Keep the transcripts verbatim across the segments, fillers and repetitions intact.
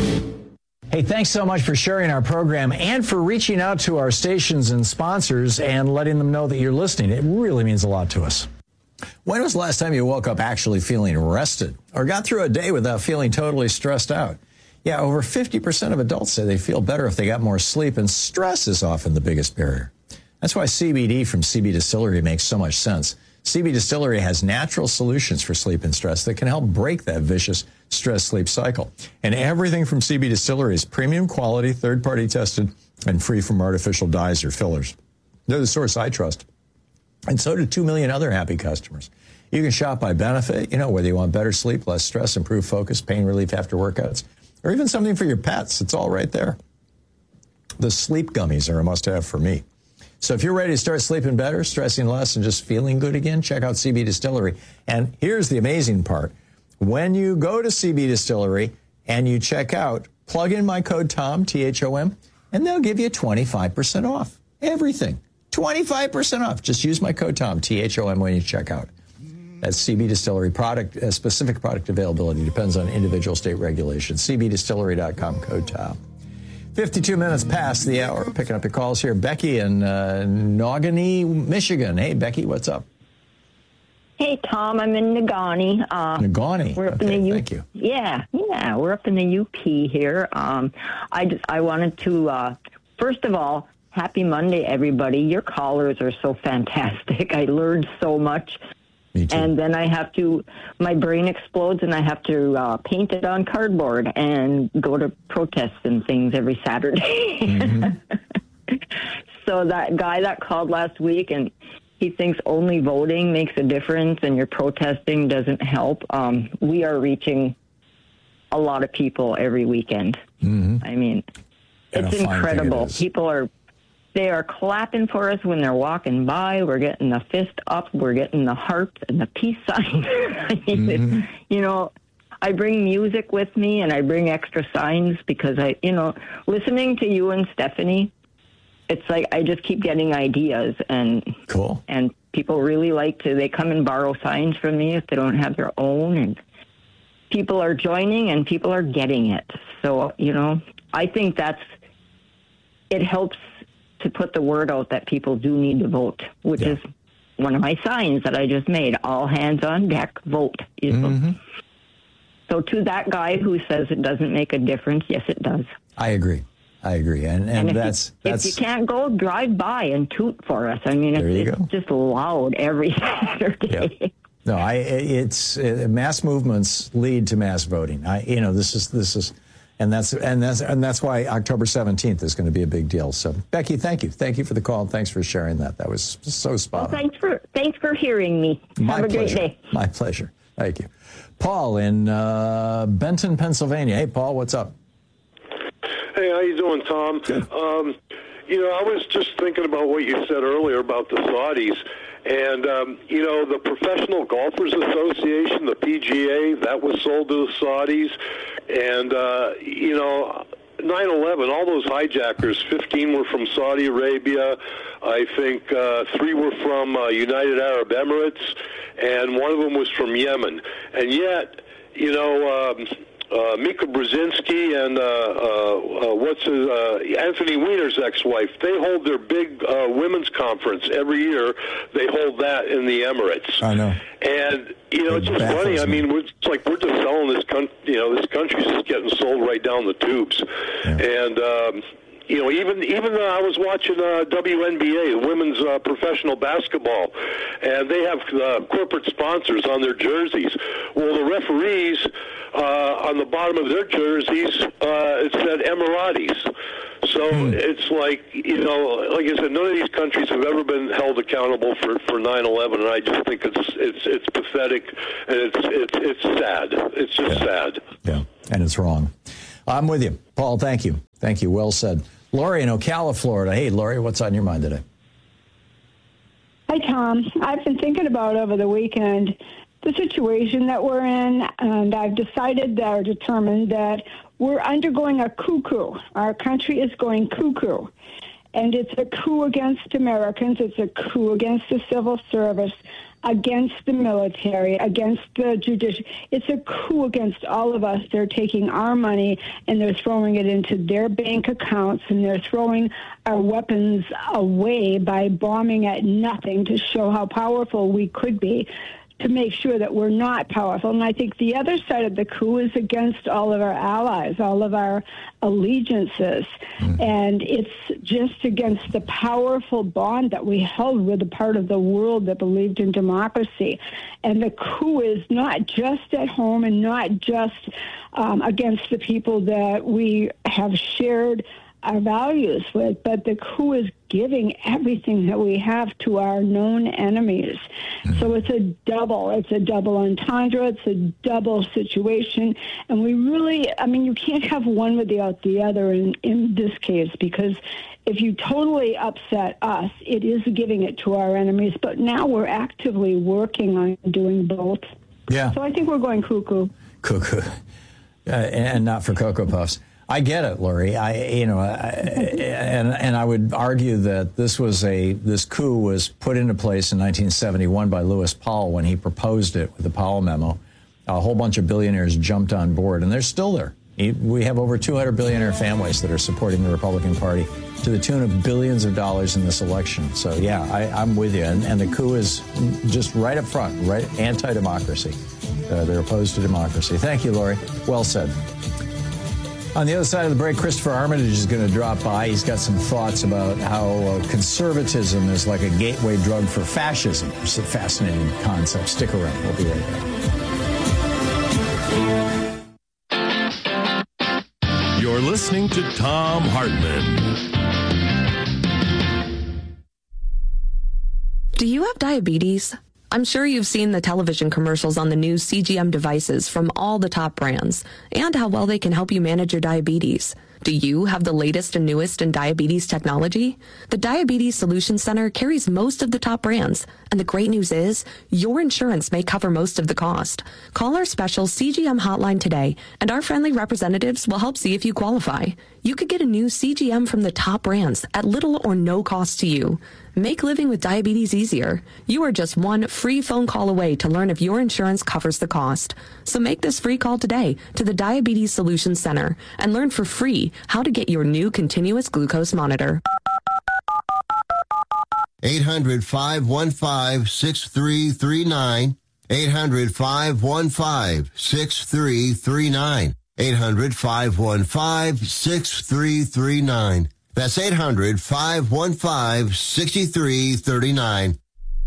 Hey, thanks so much for sharing our program and for reaching out to our stations and sponsors and letting them know that you're listening. It really means a lot to us. When was the last time you woke up actually feeling rested or got through a day without feeling totally stressed out? Yeah, over fifty percent of adults say they feel better if they got more sleep, and stress is often the biggest barrier. That's why C B D from C B Distillery makes so much sense. C B Distillery has natural solutions for sleep and stress that can help break that vicious stress-sleep cycle. And everything from C B Distillery is premium quality, third-party tested, and free from artificial dyes or fillers. They're the source I trust. And so do two million other happy customers. You can shop by benefit, you know, whether you want better sleep, less stress, improved focus, pain relief after workouts, or even something for your pets. It's all right there. The sleep gummies are a must-have for me. So if you're ready to start sleeping better, stressing less, and just feeling good again, check out C B Distillery. And here's the amazing part. When you go to C B Distillery and you check out, plug in my code TOM, T H O M, and they'll give you twenty-five percent off. Everything. twenty-five percent off. Just use my code TOM, T H O M, when you check out. That's C B Distillery. Product, uh, specific product availability depends on individual state regulations. C B distillery dot com, code TOM. fifty-two minutes past the hour. Picking up your calls here. Becky in uh, Negaunee, Michigan. Hey, Becky, what's up? Hey, Tom, I'm in Negaunee. Uh, Negaunee. We're up okay, in the U- thank you. Yeah, yeah, we're up in the U P here. Um, I, just, I wanted to, uh, first of all, happy Monday, everybody. Your callers are so fantastic. I learned so much. Me too. And then I have to, my brain explodes and I have to uh, paint it on cardboard and go to protests and things every Saturday. Mm-hmm. So that guy that called last week and he thinks only voting makes a difference and your protesting doesn't help. Um, we are reaching a lot of people every weekend. Mm-hmm. I mean, and it's incredible. It people are, they are clapping for us when they're walking by. We're getting the fist up. We're getting the heart and the peace sign. I mean, mm-hmm. it's, you know, I bring music with me and I bring extra signs because I, you know, listening to you and Stephanie, it's like I just keep getting ideas, and cool. And people really like to, they come and borrow signs from me if they don't have their own, and people are joining and people are getting it. So, you know, I think that's, it helps to put the word out that people do need to vote, which yeah. is one of my signs that I just made. All hands on deck, vote. Mm-hmm. So to that guy who says it doesn't make a difference, yes, it does. I agree. I agree. And, and, and that's, you, that's... If you can't go, drive by and toot for us. I mean, it's, it's just loud every Saturday. Yep. No, I, it's, uh, mass movements lead to mass voting. I, you know, this is, this is, and that's, and that's, and that's why October seventeenth is going to be a big deal. So, Becky, thank you. Thank you for the call, and thanks for sharing that. That was so spot on. Well, thanks for, thanks for hearing me. My Have a pleasure. great day. My pleasure. Thank you. Paul in uh, Benton, Pennsylvania. Hey, Paul, what's up? Hey, how you doing, Tom? Good. Um, you know, I was just thinking about what you said earlier about the Saudis. And, um, you know, the Professional Golfers Association, the P G A, that was sold to the Saudis. And, uh, you know, nine eleven, all those hijackers, fifteen were from Saudi Arabia. I think uh, three were from uh, United Arab Emirates, and one of them was from Yemen. And yet, you know... Um, Uh, Mika Brzezinski and uh, uh, uh, what's his, uh, Anthony Weiner's ex-wife, they hold their big uh, women's conference every year. They hold that in the Emirates. I know. And, you know, it's just funny. I mean, we're, it's like we're just selling this country, you know, this country's just getting sold right down the tubes. Yeah. And, um, you know, even even uh, I was watching uh, W N B A, women's uh, professional basketball, and they have uh, corporate sponsors on their jerseys. Well, the referees, uh, on the bottom of their jerseys, uh, it said Emiratis. So mm. it's like, you know, like I said, none of these countries have ever been held accountable for, for nine eleven, and I just think it's it's it's pathetic, and it's it's it's sad. It's just yeah. sad. Yeah, and it's wrong. I'm with you. Paul, thank you. Thank you. Well said. Lori in Ocala, Florida. Hey, Lori, what's on your mind today? Hi, Tom. I've been thinking about over the weekend the situation that we're in, and I've decided that, or determined that we're undergoing a cuckoo. Our country is going cuckoo. And it's a coup against Americans. It's a coup against the civil service. against the military, against the judicial. It's a coup against all of us. They're taking our money and they're throwing it into their bank accounts, and they're throwing our weapons away by bombing at nothing to show how powerful we could be, to make sure that we're not powerful. And I think the other side of the coup is against all of our allies, all of our allegiances. Mm. And it's just against the powerful bond that we held with a part of the world that believed in democracy. And the coup is not just at home and not just um, against the people that we have shared our values with, but the coup is giving everything that we have to our known enemies. Mm-hmm. So it's a double, it's a double entendre, it's a double situation. And we really, I mean, you can't have one without the other in, in this case, because if you totally upset us, it is giving it to our enemies. But now we're actively working on doing both. Yeah. So I think we're going cuckoo. Cuckoo. Uh, and not for Cocoa Puffs. I get it, Lori. I, you know, I, and and I would argue that this was a this coup was put into place in nineteen seventy-one by Lewis Powell when he proposed it with the Powell memo. A whole bunch of billionaires jumped on board, and they're still there. We have over two hundred billionaire families that are supporting the Republican Party to the tune of billions of dollars in this election. So, yeah, I, I'm with you. And, and the coup is just right up front, right? Anti-democracy. Uh, they're opposed to democracy. Thank you, Lori. Well said. On the other side of the break, Christopher Armitage is going to drop by. He's got some thoughts about how uh, conservatism is like a gateway drug for fascism. It's a fascinating concept. Stick around. We'll be right back. You're listening to Thom Hartmann. Do you have diabetes? I'm sure you've seen the television commercials on the new C G M devices from all the top brands and how well they can help you manage your diabetes. Do you have the latest and newest in diabetes technology? The Diabetes Solution Center carries most of the top brands, and the great news is your insurance may cover most of the cost. Call our special C G M hotline today, and our friendly representatives will help see if you qualify. You could get a new C G M from the top brands at little or no cost to you. Make living with diabetes easier. You are just one free phone call away to learn if your insurance covers the cost. So make this free call today to the Diabetes Solution Center and learn for free how to get your new continuous glucose monitor. eight hundred, five one five, six three three nine. eight hundred, five one five, six three three nine. eight hundred, five one five, six three three nine. That's eight hundred, five one five, six three three nine.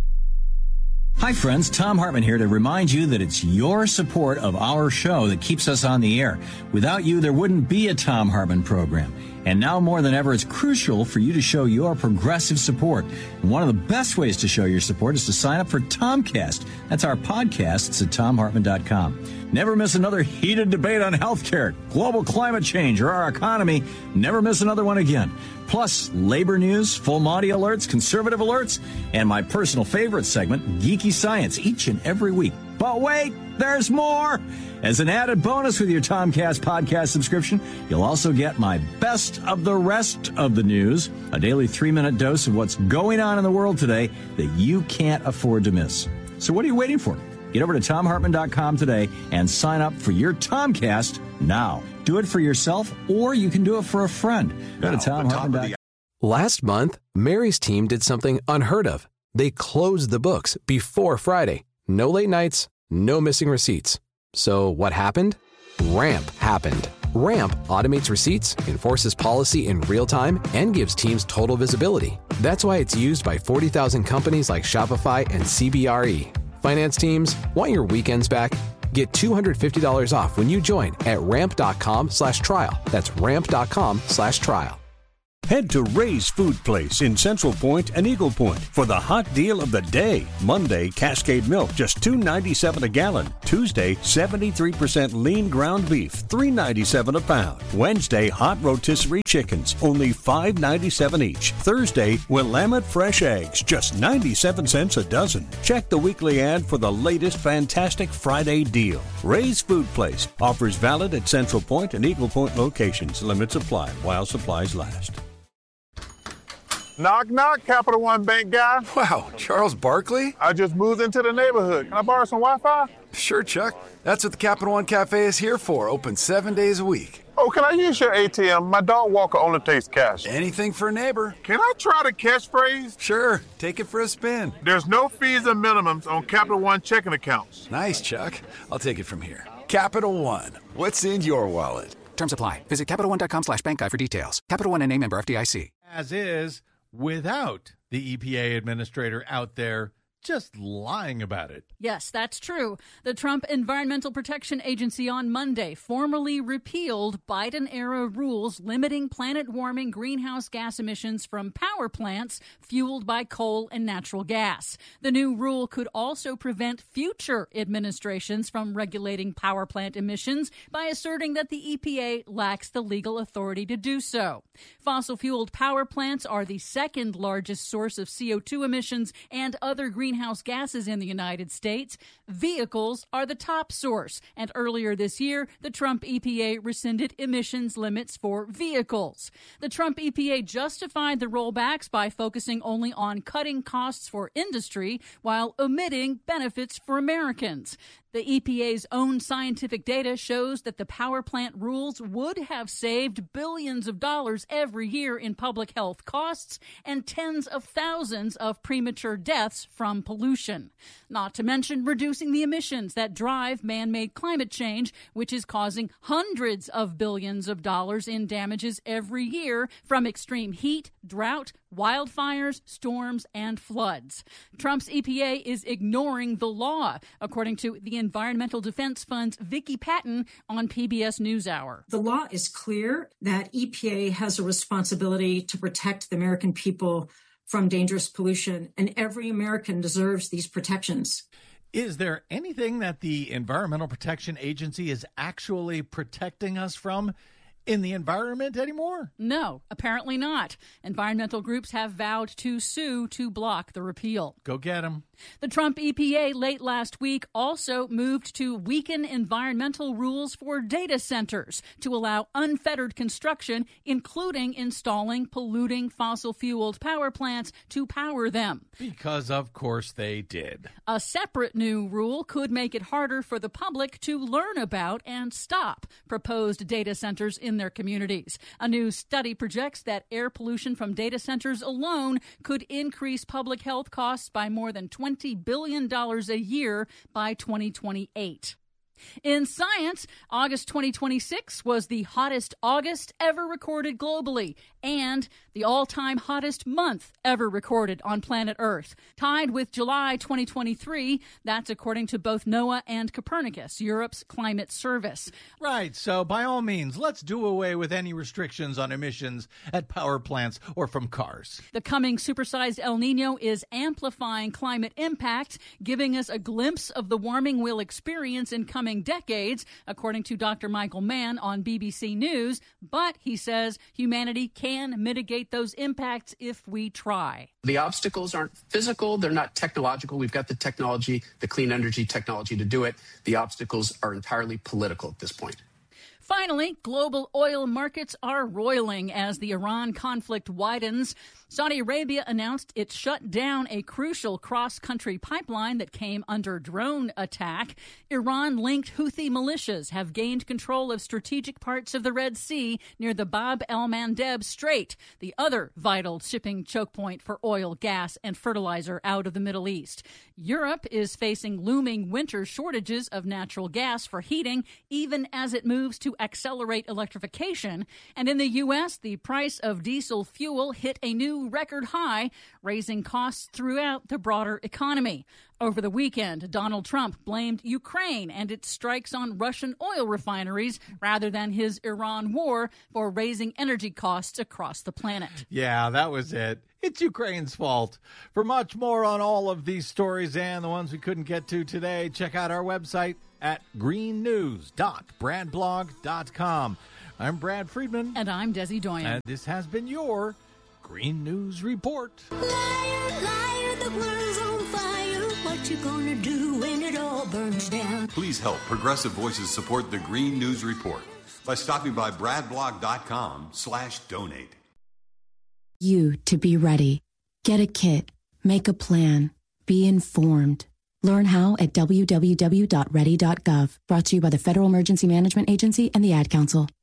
Hi, friends. Thom Hartmann here to remind you that it's your support of our show that keeps us on the air. Without you, there wouldn't be a Thom Hartmann program. And now more than ever, it's crucial for you to show your progressive support. And one of the best ways to show your support is to sign up for Tomcast. That's our podcast. It's at thom hartmann dot com. Never miss another heated debate on healthcare, global climate change, or our economy. Never miss another one again. Plus, labor news, full Monty alerts, conservative alerts, and my personal favorite segment, Geeky Science, each and every week. But wait, there's more! As an added bonus with your Tomcast podcast subscription, you'll also get my best of the rest of the news, a daily three-minute dose of what's going on in the world today that you can't afford to miss. So what are you waiting for? Get over to thom hartmann dot com today and sign up for your Tomcast now. Do it for yourself, or you can do it for a friend. Go to thom hartmann dot com. Last month, Mary's team did something unheard of. They closed the books before Friday. No late nights, no missing receipts. So what happened? RAMP happened. RAMP automates receipts, enforces policy in real time, and gives teams total visibility. That's why it's used by forty thousand companies like Shopify and C B R E. Finance teams, want your weekends back? Get two hundred fifty dollars off when you join at ramp.com slash trial. That's ramp.com slash trial. Head to Ray's Food Place in Central Point and Eagle Point for the hot deal of the day. Monday, Cascade Milk, just two dollars and ninety-seven cents a gallon. Tuesday, seventy-three percent lean ground beef, three dollars and ninety-seven cents a pound. Wednesday, hot rotisserie chickens, only five dollars and ninety-seven cents each. Thursday, Willamette fresh eggs, just ninety-seven cents a dozen. Check the weekly ad for the latest fantastic Friday deal. Ray's Food Place offers valid at Central Point and Eagle Point locations. Limits apply while supplies last. Knock, knock, Capital One Bank guy. Wow, Charles Barkley? I just moved into the neighborhood. Can I borrow some Wi-Fi? Sure, Chuck. That's what the Capital One Cafe is here for, open seven days a week. Oh, can I use your A T M? My dog walker only takes cash. Anything for a neighbor. Can I try the catchphrase? Sure, take it for a spin. There's no fees and minimums on Capital One checking accounts. Nice, Chuck. I'll take it from here. Capital One, what's in your wallet? Terms apply. Visit CapitalOne.com slash bank guide for details. Capital One N A member F D I C. As is, without the E P A administrator out there just lying about it. Yes, that's true. The Trump Environmental Protection Agency on Monday formally repealed Biden-era rules limiting planet-warming greenhouse gas emissions from power plants fueled by coal and natural gas. The new rule could also prevent future administrations from regulating power plant emissions by asserting that the E P A lacks the legal authority to do so. Fossil-fueled power plants are the second largest source of C O two emissions and other greenhouse gases in the United States. Vehicles are the top source, and earlier this year, the Trump E P A rescinded emissions limits for vehicles. The Trump E P A justified the rollbacks by focusing only on cutting costs for industry while omitting benefits for Americans. The E P A's own scientific data shows that the power plant rules would have saved billions of dollars every year in public health costs and tens of thousands of premature deaths from pollution. Not to mention reducing the emissions that drive man-made climate change, which is causing hundreds of billions of dollars in damages every year from extreme heat, drought, wildfires, storms, and floods. Trump's E P A is ignoring the law, according to the Environmental Defense Fund's Vicki Patton on P B S NewsHour. The law is clear that E P A has a responsibility to protect the American people from dangerous pollution, and every American deserves these protections. Is there anything that the Environmental Protection Agency is actually protecting us from in the environment anymore? No, apparently not. Environmental groups have vowed to sue to block the repeal. Go get them. The Trump E P A late last week also moved to weaken environmental rules for data centers to allow unfettered construction, including installing polluting fossil-fueled power plants to power them. Because, of course, they did. A separate new rule could make it harder for the public to learn about and stop proposed data centers in their communities. A new study projects that air pollution from data centers alone could increase public health costs by more than twenty billion dollars a year by twenty twenty-eight. In science, August twenty twenty-six was the hottest August ever recorded globally and the all-time hottest month ever recorded on planet Earth, tied with July twenty twenty-three. That's according to both NOAA and Copernicus, Europe's climate service. Right, so by all means, let's do away with any restrictions on emissions at power plants or from cars. The coming supersized El Nino is amplifying climate impact, giving us a glimpse of the warming we'll experience in coming decades, according to Doctor Michael Mann on B B C News. But, he says, humanity can mitigate those impacts if we try. The obstacles aren't physical, they're not technological. We've got the technology, the clean energy technology to do it. The obstacles are entirely political at this point. Finally, global oil markets are roiling as the Iran conflict widens. Saudi Arabia announced it shut down a crucial cross-country pipeline that came under drone attack. Iran-linked Houthi militias have gained control of strategic parts of the Red Sea near the Bab el-Mandeb Strait, the other vital shipping choke point for oil, gas, and fertilizer out of the Middle East. Europe is facing looming winter shortages of natural gas for heating, even as it moves to accelerate electrification. And in the U S, the price of diesel fuel hit a new record high, raising costs throughout the broader economy. Over the weekend, Donald Trump blamed Ukraine and its strikes on Russian oil refineries rather than his Iran war for raising energy costs across the planet. Yeah, that was it. It's Ukraine's fault. For much more on all of these stories and the ones we couldn't get to today, check out our website at green news dot brad blog dot com. I'm Brad Friedman. And I'm Desi Doyen. And this has been your Green News Report. Liar, liar, the world's on fire. What you gonna do when it all burns down? Please help Progressive Voices support the Green News Report by stopping by brad blog dot com slash donate. you to be ready. Get a kit. Make a plan. Be informed. Learn how at w w w dot ready dot gov. Brought to you by the Federal Emergency Management Agency and the Ad Council.